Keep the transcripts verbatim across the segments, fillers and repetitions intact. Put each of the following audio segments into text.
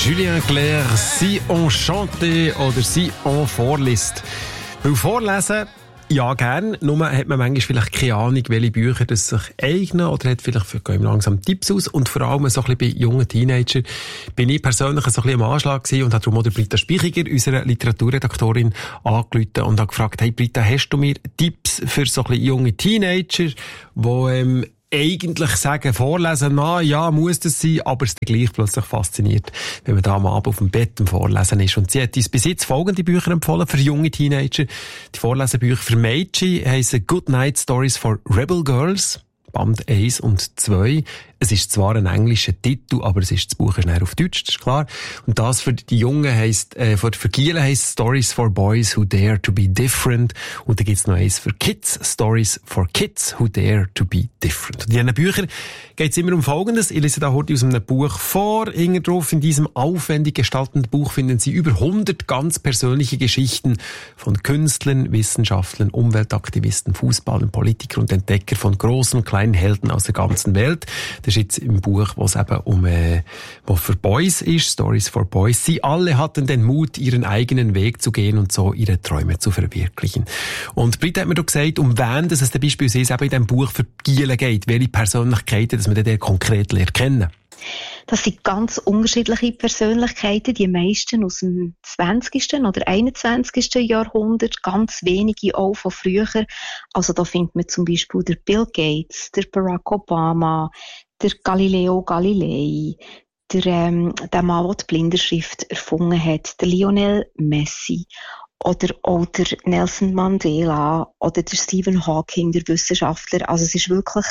Julien Clerc, «Si on chante» oder «Si on vorliest». Weil vorlesen, ja, gern. Nur hat man manchmal vielleicht keine Ahnung, welche Bücher das sich eignen oder hat vielleicht für gehen langsam Tipps aus. Und vor allem so ein bisschen bei jungen Teenagern bin ich persönlich so ein bisschen am Anschlag gewesen und habe darum auch Britta Spichiger, unsere Literaturredaktorin, angerufen und habe gefragt, hey Britta, hast du mir Tipps für so ein bisschen junge Teenager, die ähm, eigentlich sagen, vorlesen, na ja, muss das sein, aber es gleich plötzlich fasziniert, wenn man da am Abend auf dem Bett am Vorlesen ist. Und sie hat uns bis jetzt folgende Bücher empfohlen für junge Teenager. Die Vorlesebücher für Mädchen heissen Good Night Stories for Rebel Girls, Band eins und zwei. Es ist zwar ein englischer Titel, aber es ist, das Buch ist auf Deutsch, das ist klar. Und das für die Jungen heisst, äh, für, für Gielen heisst Stories for Boys Who Dare to be Different. Und dann gibt's noch eins für Kids, Stories for Kids Who Dare to be Different. Und in diesen Büchern geht's immer um Folgendes. Ich lese da heute aus einem Buch vor. Hinten drauf in diesem aufwendig gestalteten Buch finden Sie über hundert ganz persönliche Geschichten von Künstlern, Wissenschaftlern, Umweltaktivisten, Fußballern, Politikern und Entdeckern von großen und kleinen Helden aus der ganzen Welt. Das ist jetzt im Buch, wo es eben um, äh, wo für Boys ist, Stories for Boys. Sie alle hatten den Mut, ihren eigenen Weg zu gehen und so ihre Träume zu verwirklichen. Und Britta hat mir doch gesagt, um wen dass es dann beispielsweise eben in diesem Buch für Gielen geht, welche Persönlichkeiten, dass man den konkret lernt kennen. Das sind ganz unterschiedliche Persönlichkeiten, die meisten aus dem zwanzigsten oder einundzwanzigsten Jahrhundert, ganz wenige auch von früher. Also da findet man zum Beispiel der Bill Gates, der Barack Obama, der Galileo Galilei, der, ähm, der Mann, der die Blindenschrift erfunden hat, der Lionel Messi, oder auch der Nelson Mandela, oder der Stephen Hawking, der Wissenschaftler. Also es ist wirklich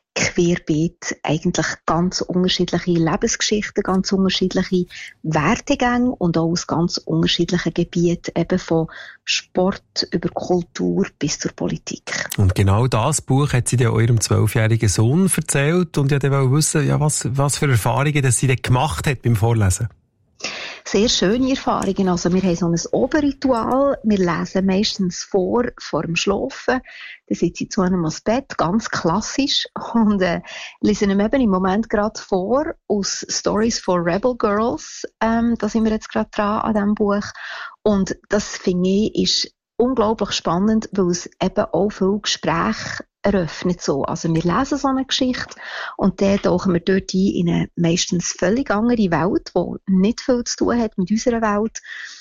querbeet, eigentlich ganz unterschiedliche Lebensgeschichten, ganz unterschiedliche Wertegänge und auch aus ganz unterschiedlichen Gebieten, eben von Sport über Kultur bis zur Politik. Und genau das Buch hat sie ja eurem zwölfjährigen Sohn erzählt und ja, der wollte wissen, ja, was, was für Erfahrungen das sie denn gemacht hat beim Vorlesen. Sehr schöne Erfahrungen. Also wir haben so ein Oberritual. Wir lesen meistens vor, vor dem Schlafen. Dann sitze ich zu einem ans Bett, ganz klassisch. Und äh, lesen ihm eben im Moment gerade vor aus Stories for Rebel Girls. Ähm, da sind wir jetzt gerade dran an diesem Buch. Und das, finde ich, ist unglaublich spannend, weil es eben auch viel Gespräche eröffnet so. Also wir lesen so eine Geschichte und dann tauchen wir dort ein in eine meistens völlig andere Welt, die nicht viel zu tun hat mit unserer Welt.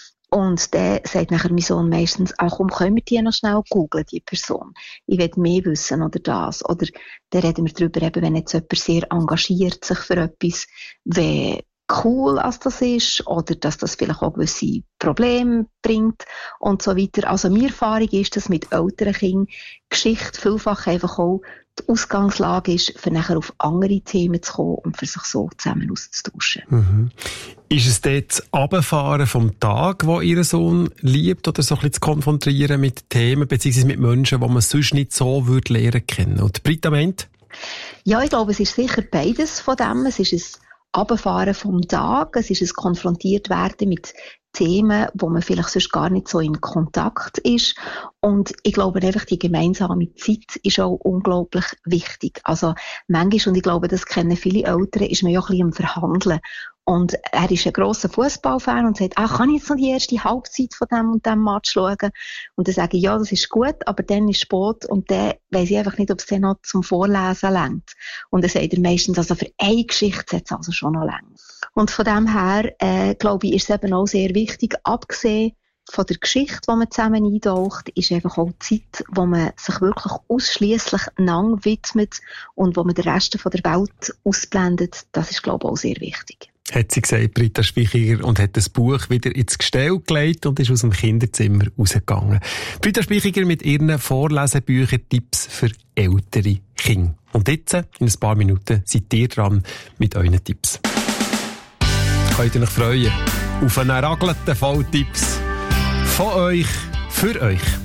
Und dann sagt nachher mein Sohn meistens, ach komm, können wir die noch schnell googlen, die Person. Ich will mehr wissen oder das. Oder dann reden wir darüber, eben, wenn jetzt jemand sehr engagiert sich für etwas, wie cool als das ist oder dass das vielleicht auch gewisse Probleme bringt und so weiter. Also meine Erfahrung ist, dass mit älteren Kindern Geschichte vielfach einfach auch die Ausgangslage ist, für nachher auf andere Themen zu kommen und für sich so zusammen auszutauschen. Mhm. Ist es dort das Runterfahren vom Tag, wo Ihr Sohn liebt, oder so ein bisschen zu konfrontieren mit Themen beziehungsweise mit Menschen, die man sonst nicht so würde lernen kennen? Und Britta meint? Ja, ich glaube, es ist sicher beides von dem. Es ist ein Runterfahren vom Tag, es ist ein konfrontiert werden mit Themen, wo man vielleicht sonst gar nicht so in Kontakt ist. Und ich glaube einfach, die gemeinsame Zeit ist auch unglaublich wichtig. Also manchmal, und ich glaube, das kennen viele Eltern, ist man ja ein bisschen am Verhandeln. Und er ist ein grosser Fußballfan und sagt, ah, kann ich jetzt noch die erste Halbzeit von dem und dem Match schauen? Und dann sage ich, ja, das ist gut, aber dann ist Sport und dann weiss ich einfach nicht, ob es dann noch zum Vorlesen reicht. Und dann sagt er meistens, also für eine Geschichte hat es also schon noch länger. Und von dem her, äh, glaube ich, ist es eben auch sehr wichtig, abgesehen von der Geschichte, die man zusammen eintaucht, ist einfach auch die Zeit, wo man sich wirklich ausschliesslich lang widmet und wo man den Rest von der Welt ausblendet. Das ist, glaube ich, auch sehr wichtig. Hat sie gesagt, Britta Spichiger, und hat das Buch wieder ins Gestell gelegt und ist aus dem Kinderzimmer rausgegangen. Britta Spichiger mit ihren Vorlesebücher-Tipps für ältere Kinder. Und jetzt, in ein paar Minuten, seid ihr dran mit euren Tipps. Könnt ihr euch freuen auf einen Ragleten voll Tipps von euch, für euch.